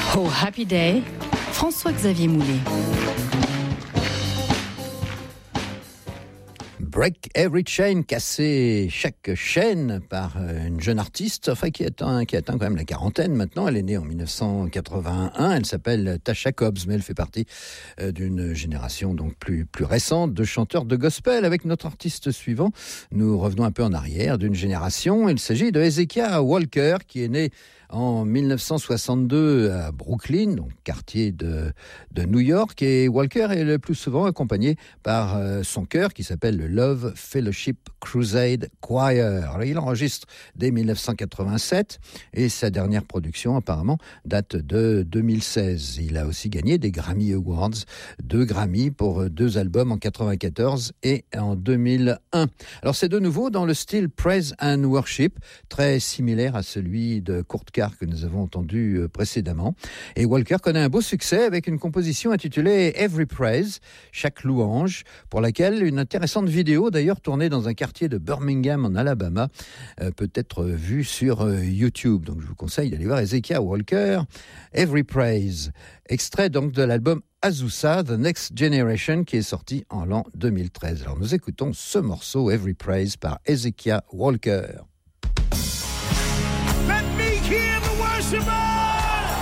Oh Happy Day, François-Xavier Moulet. Break Every Chain, casser chaque chaîne par une jeune artiste, enfin qui atteint quand même la quarantaine maintenant. Elle est née en 1981, elle s'appelle Tasha Cobbs, mais elle fait partie d'une génération donc plus récente de chanteurs de gospel. Avec notre artiste suivant, nous revenons un peu en arrière d'une génération. Il s'agit de Hezekiah Walker, qui est né en 1962 à Brooklyn, donc quartier de New York, et Walker est le plus souvent accompagné par son chœur qui s'appelle le Love Fellowship Crusade Choir. Alors, il enregistre dès 1987 et sa dernière production apparemment date de 2016. Il a aussi gagné des Grammy Awards, 2 Grammy pour 2 albums en 1994 et en 2001. Alors c'est de nouveau dans le style Praise and Worship, très similaire à celui de Kurt Carr que nous avons entendu précédemment. Et Walker connaît un beau succès avec une composition intitulée Every Praise, chaque louange, pour laquelle une intéressante vidéo, d'ailleurs tournée dans un quartier de Birmingham en Alabama, peut être vue sur YouTube. Donc je vous conseille d'aller voir Hezekiah Walker, Every Praise, extrait donc de l'album Azusa, The Next Generation, qui est sorti en l'an 2013. Alors nous écoutons ce morceau, Every Praise, par Hezekiah Walker. Let me hear the worshiper.